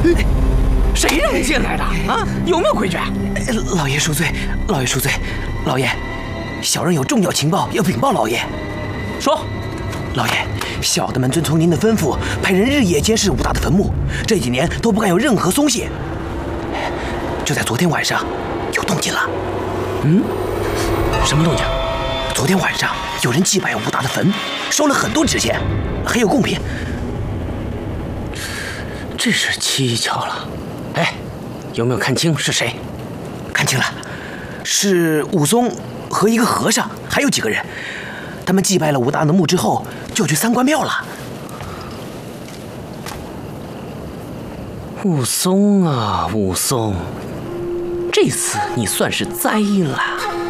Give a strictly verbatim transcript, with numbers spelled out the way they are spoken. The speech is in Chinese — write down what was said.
谁让你进来的啊？有没有规矩？ 老爷恕罪，老爷恕罪，老爷，小人有重要情报要禀报老爷。 说， 老爷，小的们遵从您的吩咐，派人日夜监视武大的坟墓，这几年都不敢有任何松懈。就在昨天晚上，有动静了。 嗯，什么动静？ 昨天晚上有人祭拜武大的坟，收了很多纸钱，还有贡品。 这是蹊跷了。哎，有没有看清是谁？ 看清了，是武松和一个和尚，还有几个人。他们祭拜了武大的墓之后，就去三官庙了。 武松啊，武松，这次你算是栽了。